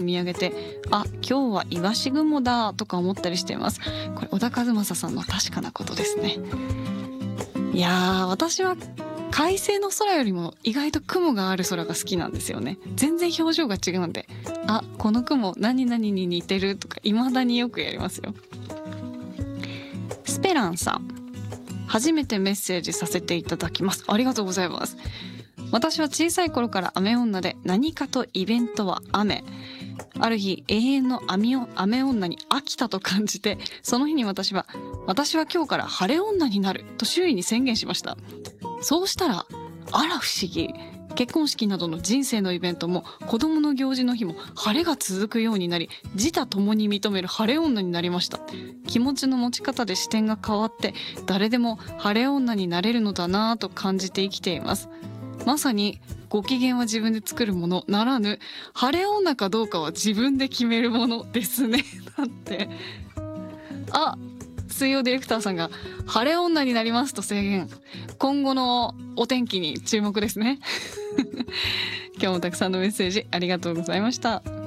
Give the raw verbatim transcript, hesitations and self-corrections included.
見上げて、あ、今日はイワシ雲だとか思ったりしています。これ小田和正さんの確かなことですね。いやー、私は快晴の空よりも意外と雲がある空が好きなんですよね。全然表情が違うんで、あ、この雲何々に似てるとか未だによくやりますよ。スペランさん、初めてメッセージさせていただきます。ありがとうございます。私は小さい頃から雨女で、何かとイベントは雨。ある日、永遠の雨雨女に飽きたと感じて、その日に私は私は今日から晴れ女になると周囲に宣言しました。そうしたら、あら不思議、結婚式などの人生のイベントも子供の行事の日も晴れが続くようになり、自他共に認める晴れ女になりました。気持ちの持ち方で視点が変わって、誰でも晴れ女になれるのだなぁと感じて生きています。まさにご機嫌は自分で作るものならぬ、晴れ女かどうかは自分で決めるものですね。だって、あ、水曜ディレクターさんが晴れ女になりますと宣言。今後のお天気に注目ですね。今日もたくさんのメッセージありがとうございました。